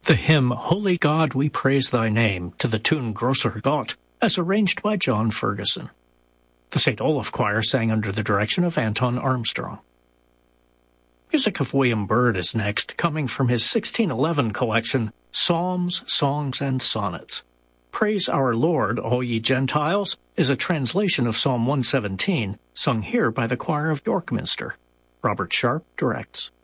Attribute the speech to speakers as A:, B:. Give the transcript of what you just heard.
A: The hymn Holy God, We Praise Thy Name, to the tune Grosser Gott, as arranged by John Ferguson. The St. Olaf Choir sang under the direction of Anton Armstrong. Music of William Byrd is next, coming from his 1611 collection, Psalms, Songs, and Sonnets. Praise Our Lord, All Ye Gentiles, is a translation of Psalm 117, sung here by the choir of York Minster. Robert Sharp directs.